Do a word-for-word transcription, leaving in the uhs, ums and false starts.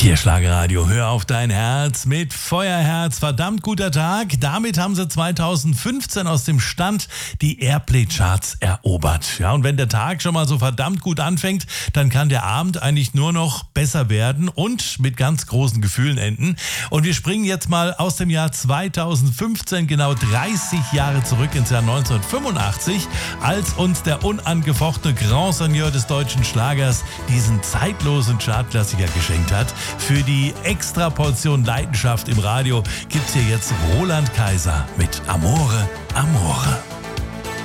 Hier Schlagerradio, hör auf dein Herz mit Feuerherz. Verdammt guter Tag. Damit haben sie zweitausendfünfzehn aus dem Stand die Airplay-Charts erobert. Ja, und wenn der Tag schon mal so verdammt gut anfängt, dann kann der Abend eigentlich nur noch besser werden und mit ganz großen Gefühlen enden. Und wir springen jetzt mal aus dem Jahr zweitausendfünfzehn genau dreißig Jahre zurück ins Jahr neunzehnhundertfünfundachtzig, als uns der unangefochtene Grand Seigneur des deutschen Schlagers diesen zeitlosen Chartklassiker geschenkt hat. Für die extra Portion Leidenschaft im Radio gibt's hier jetzt Roland Kaiser mit Amore, Amore.